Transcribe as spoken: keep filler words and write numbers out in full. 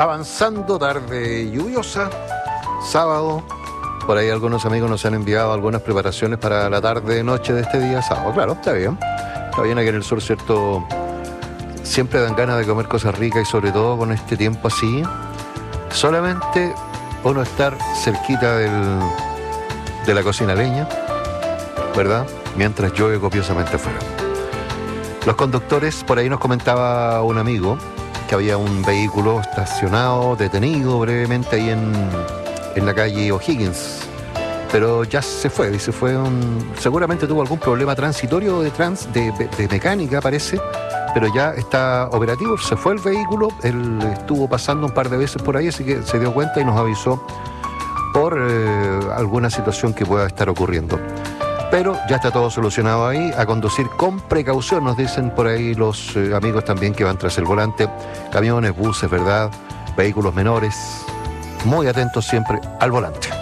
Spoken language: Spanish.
Avanzando, tarde lluviosa, sábado. Por ahí algunos amigos nos han enviado algunas preparaciones para la tarde-noche de este día sábado. Claro, está bien. Está bien, aquí en el sur, ¿cierto? Siempre dan ganas de comer cosas ricas y sobre todo con este tiempo así. Solamente uno estar cerquita del, de la cocina leña, ¿verdad? Mientras llueve copiosamente afuera. Los conductores, por ahí nos comentaba un amigo que había un vehículo estacionado, detenido brevemente ahí en, en la calle O'Higgins, pero ya se fue, dice, fue un, seguramente tuvo algún problema transitorio de, trans, de, de mecánica, parece, pero ya está operativo, se fue el vehículo, él estuvo pasando un par de veces por ahí, así que se dio cuenta y nos avisó por eh, alguna situación que pueda estar ocurriendo. Pero ya está todo solucionado ahí, a conducir con precaución, nos dicen por ahí los eh, amigos también que van tras el volante, camiones, buses, ¿verdad? Vehículos menores, muy atentos siempre al volante.